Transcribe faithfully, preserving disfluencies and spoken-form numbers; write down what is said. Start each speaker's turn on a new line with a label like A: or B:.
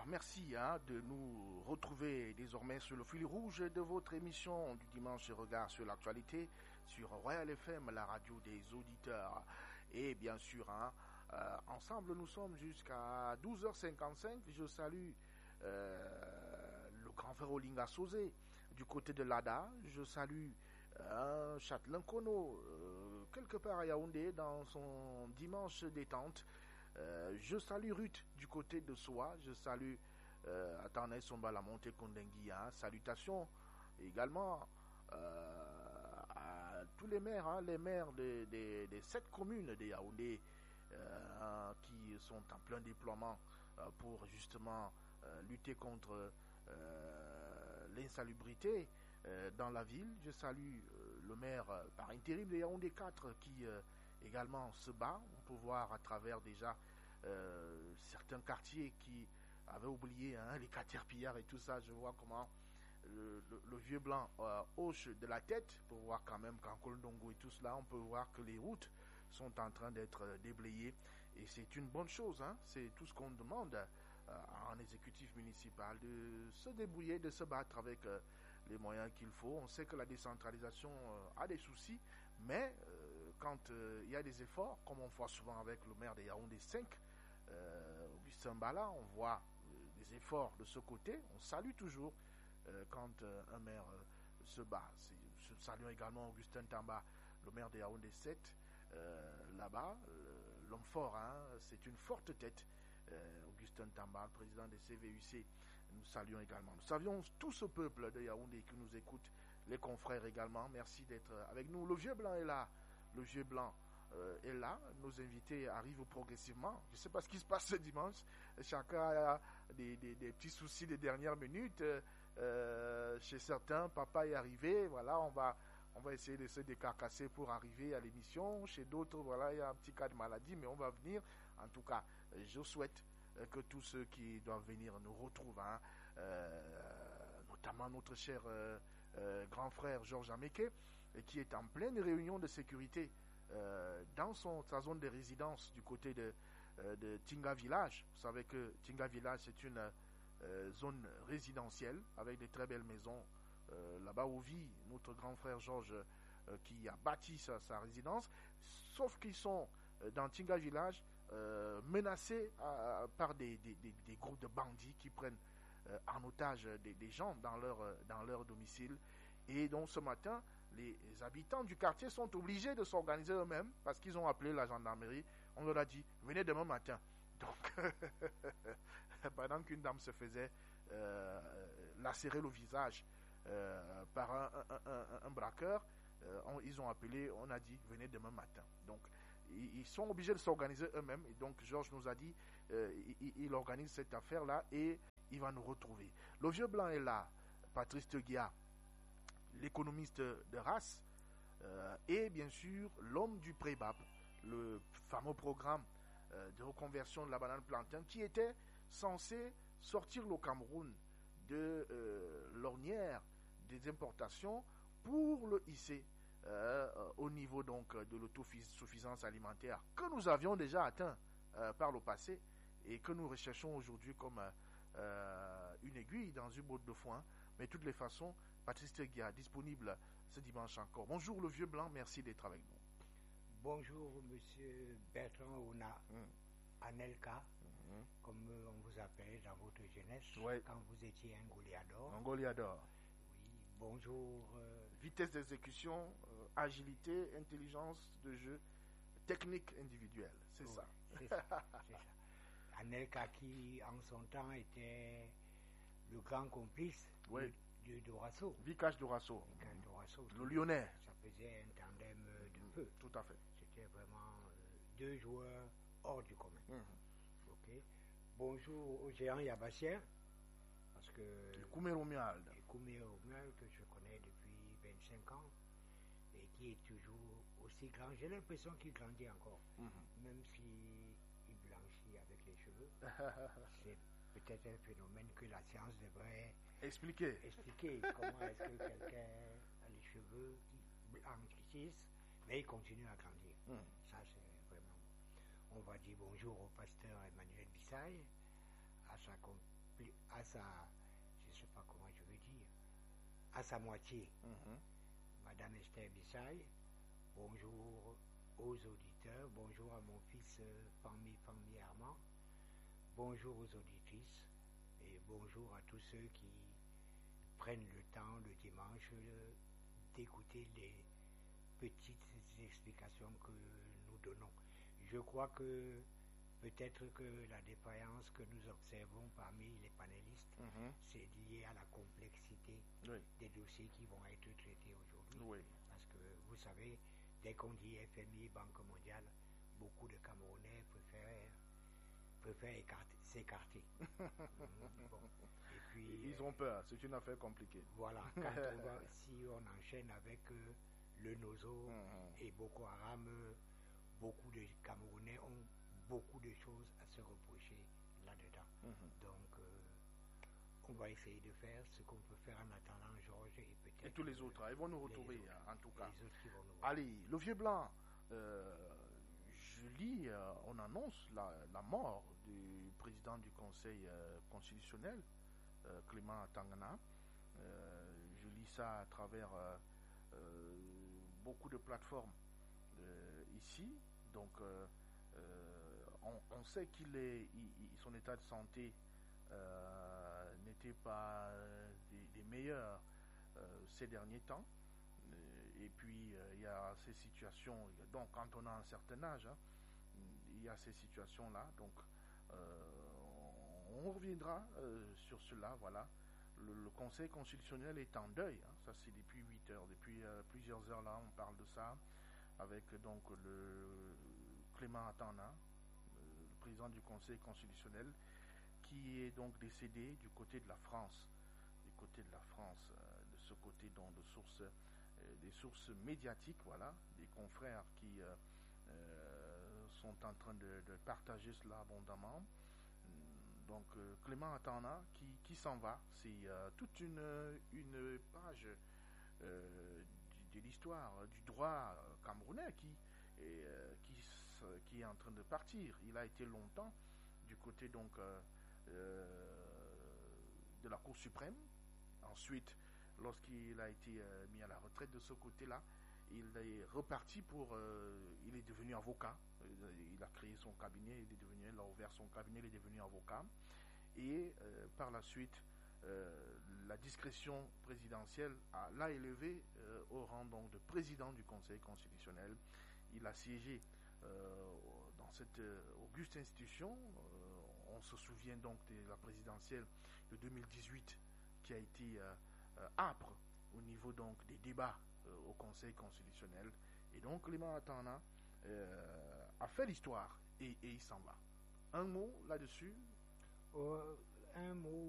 A: merci hein, de nous retrouver désormais sur le fil rouge de votre émission du dimanche Regard sur l'actualité sur Royal F M, la radio des auditeurs. Et bien sûr, hein, euh, ensemble nous sommes jusqu'à douze heures cinquante-cinq. Je salue euh, le grand frère Olinga Sosé du côté de l'Ada. Je salue euh, Châtelain Kono, euh, quelque part à Yaoundé dans son dimanche détente. Euh, je salue Ruth du côté de Soa, je salue euh, Atanay Somba la montée Kondenguia, salutations également euh, à tous les maires, hein, les maires des de, de sept communes de Yaoundé euh, qui sont en plein déploiement euh, pour justement euh, lutter contre euh, l'insalubrité euh, dans la ville. Je salue euh, le maire euh, par intérim de Yaoundé quatre qui euh, également se bat. On peut voir à travers déjà euh, certains quartiers qui avaient oublié hein, les caterpillars et tout ça. Je vois comment le, le, le vieux blanc euh, hoche de la tête pour voir quand même qu'en Kolndongo et tout cela, on peut voir que les routes sont en train d'être déblayées et c'est une bonne chose. Hein. C'est tout ce qu'on demande euh, à un exécutif municipal, de se débrouiller, de se battre avec euh, les moyens qu'il faut. On sait que la décentralisation euh, a des soucis, mais euh, quand euh, il y a des efforts, comme on voit souvent avec le maire de Yaoundé cinq, euh, Augustin Bala, on voit euh, des efforts de ce côté. On salue toujours euh, quand euh, un maire euh, se bat. C'est, je salue également Augustin Tamba, le maire de Yaoundé sept, euh, là-bas, euh, l'homme fort, hein, c'est une forte tête. Euh, Augustin Tamba, le président des C V U C, nous saluons également. Nous saluons tout ce peuple de Yaoundé qui nous écoute, les confrères également. Merci d'être avec nous. Le vieux blanc est là. Le vieux blanc euh, est là. Nos invités arrivent progressivement. Je ne sais pas ce qui se passe ce dimanche. Chacun a des, des, des petits soucis des dernières minutes. Euh, chez certains, papa est arrivé. Voilà, on va, on va essayer de se décarcasser pour arriver à l'émission. Chez d'autres, voilà, il y a un petit cas de maladie, mais on va venir. En tout cas, je souhaite que tous ceux qui doivent venir nous retrouvent, hein, euh, notamment notre cher euh, euh, grand frère Georges Ameke, qui est en pleine réunion de sécurité euh, dans son, sa zone de résidence du côté de, euh, de Tinga Village. Vous savez que Tinga Village, c'est une euh, zone résidentielle avec de très belles maisons. Euh, là-bas où vit notre grand frère Georges euh, qui a bâti sa, sa résidence, sauf qu'ils sont euh, dans Tinga Village euh, menacés euh, par des, des, des, des groupes de bandits qui prennent euh, en otage des, des gens dans leur, euh, dans leur domicile. Et donc ce matin, les, les habitants du quartier sont obligés de s'organiser eux-mêmes parce qu'ils ont appelé la gendarmerie. On leur a dit, venez demain matin. Donc, pendant qu'une dame se faisait euh, lacérer le visage euh, par un, un, un, un braqueur, euh, on, ils ont appelé, on a dit, venez demain matin. Donc, ils, ils sont obligés de s'organiser eux-mêmes. Et donc, Georges nous a dit, euh, il, il organise cette affaire-là et il va nous retrouver. Le vieux blanc est là, Patrice Teguia, l'économiste de race, euh, et bien sûr, l'homme du Prébap, le fameux programme euh, de reconversion de la banane plantain qui était censé sortir le Cameroun de euh, l'ornière des importations pour le hisser euh, euh, au niveau donc de l'autosuffisance alimentaire que nous avions déjà atteint euh, par le passé et que nous recherchons aujourd'hui comme euh, une aiguille dans une botte de foin. Mais de toutes les façons, Patrice Teguia disponible ce dimanche encore. Bonjour le vieux blanc, merci d'être avec nous.
B: Bonjour monsieur Bertrand Ouna. Mm. Anelka, mm-hmm. comme on vous appelait dans votre jeunesse, ouais. Quand vous étiez un Goliador.
A: Un Goliador.
B: Oui, bonjour. Euh...
A: Vitesse d'exécution, euh, agilité, intelligence de jeu, technique individuelle, c'est oui, ça.
B: C'est ça, c'est ça. Anelka qui, en son temps, était le grand complice
A: oui.
B: de, de Dorasso.
A: Vicage Dorasso.
B: Vicage Dorasso.
A: Le Lyonnais.
B: Ça faisait un tandem de peu.
A: Tout à fait.
B: C'était vraiment euh, deux joueurs hors du commun. Mm-hmm. Ok. Bonjour au géant Yabassien, parce que
A: le Koumero Mial,
B: le Koumero Mial que je connais depuis vingt-cinq ans et qui est toujours aussi grand. J'ai l'impression qu'il grandit encore, mm-hmm. même si il blanchit avec les cheveux. C'est peut-être un phénomène que la science devrait
A: expliquer.
B: Expliquer comment est-ce que quelqu'un a les cheveux qui blanchissent, mais il continue à grandir. Mm. Ça c'est vraiment. On va dire bonjour au pasteur Emmanuel Bissaille, à sa à sa, je ne sais pas comment je veux dire, à sa moitié,
A: Mhm.
B: Madame Esther Bissaï. Bonjour aux auditeurs, bonjour à mon fils euh, Pammi Pammi Armand, bonjour aux auditrices et bonjour à tous ceux qui prennent le temps le dimanche euh, d'écouter les petites explications que nous donnons. Je crois que peut-être que la défaillance que nous observons parmi les panélistes,
A: Mhm.
B: c'est lié à la complexité
A: Oui.
B: des dossiers qui vont être traités aujourd'hui.
A: Oui.
B: Parce que vous savez, dès qu'on dit F M I, Banque mondiale, beaucoup de Camerounais préfèrent, préfèrent écarter, s'écarter. Mmh, bon. Et puis,
A: Ils ont peur, c'est une affaire compliquée.
B: voilà, quand on va, si on enchaîne avec euh, le Nozo
A: Mhm.
B: et Boko Haram, euh, beaucoup de Camerounais ont beaucoup de choses à se reprocher là-dedans.
A: Mhm.
B: Donc, euh, on va essayer de faire ce qu'on peut faire en attendant Georges et peut-être...
A: Et tous les autres, hein, ils vont nous
B: les
A: retrouver,
B: autres,
A: hein, en tout cas.
B: les autres qui vont nous voir.
A: Allez, le vieux blanc, euh, je lis, euh, on annonce la, la mort du président du Conseil euh, constitutionnel, euh, Clément Tangana. Euh, je lis ça à travers euh, euh, beaucoup de plateformes euh, ici. Donc, euh, euh, on, on sait qu'il est, il- il- son état de santé euh, n'était pas euh, des, des meilleurs euh, ces derniers temps. Euh, Et puis, euh, il y a ces situations, donc quand on a un certain âge, hein, il y a ces situations-là. Donc, euh, on reviendra euh, sur cela, voilà. Le, le Conseil constitutionnel est en deuil, hein, ça c'est depuis huit heures, depuis euh, plusieurs heures là, on parle de ça, avec donc le Clément Atana, euh, le président du Conseil constitutionnel, qui est donc décédé du côté de la France, du côté de la France, euh, de ce côté donc de sources, euh, des sources médiatiques, voilà, des confrères qui euh, euh, sont en train de, de partager cela abondamment. Donc euh, Clément Atana qui, qui s'en va, c'est euh, toute une, une page euh, de, de l'histoire du droit camerounais qui, est, euh, qui, qui est en train de partir. Il a été longtemps du côté donc euh, euh, de la Cour suprême. Ensuite, lorsqu'il a été euh, mis à la retraite de ce côté-là, il est reparti pour... Euh, il est devenu avocat. Il a créé son cabinet, il est devenu, il a ouvert son cabinet, il est devenu avocat. Et euh, par la suite, euh, la discrétion présidentielle a, l'a élevé euh, au rang donc, de président du Conseil constitutionnel. Il a siégé euh, dans cette euh, auguste institution. Euh, on se souvient donc de la présidentielle de deux mille dix-huit qui a été euh, euh, âpre au niveau donc des débats euh, au Conseil constitutionnel. Et donc Clément Atana euh, a fait l'histoire et, et il s'en va. Un mot là-dessus?
B: Euh, un mot